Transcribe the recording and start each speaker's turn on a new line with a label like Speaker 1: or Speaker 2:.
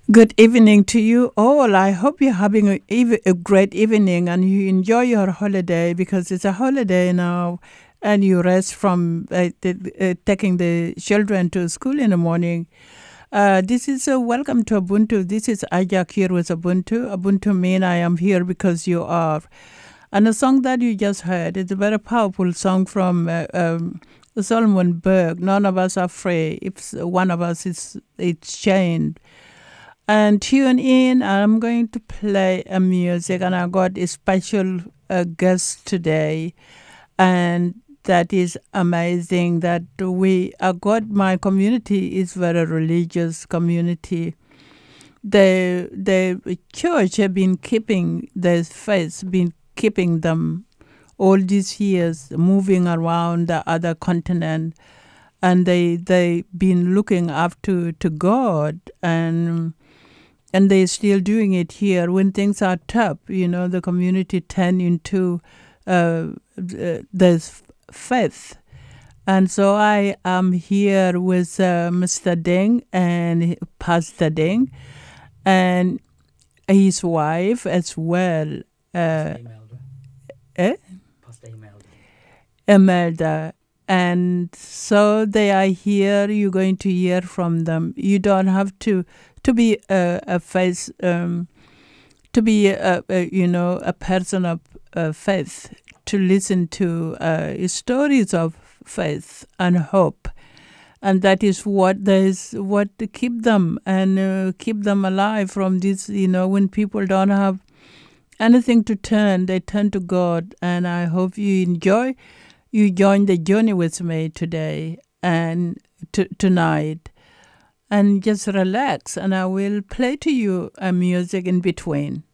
Speaker 1: Good evening to you all. I hope you're having a great evening and you enjoy your holiday because it's a holiday now and you rest from taking the children to school in the morning. This is a welcome to Ubuntu. This is Ajak here with Ubuntu. Ubuntu mean I am here because you are. And the song that you just heard is a very powerful song from Solomon Berg. None of us are free. If one of us is it's chained. And tune in. I'm going to play a music, and I got a special guest today, and that is amazing. That I got my community is very religious community. The church have been keeping their faith, been keeping them all these years, moving around the other continent, and they been looking up to God and they're still doing it here. When things are tough, the community turn into there's faith. And so I am here with Mr. Deng and Pastor Deng and his wife as well.
Speaker 2: Pastor Imelda.
Speaker 1: Eh?
Speaker 2: Pastor Imelda.
Speaker 1: Imelda. And so they are here. You're going to hear from them. You don't have to be a face, to be a person of faith, to listen to stories of faith and hope, and that is what to keep them and keep them alive from this. When people don't have anything to turn, they turn to God. And I hope you join the journey with me today and tonight. And just relax, and I will play to you a music in between.